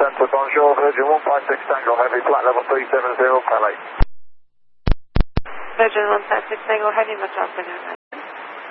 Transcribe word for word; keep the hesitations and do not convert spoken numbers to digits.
ten foot onshore, Virgin one five six Tango Heavy, flight level three seven zero, Calais. Virgin one five six Tango Heavy, much afternoon.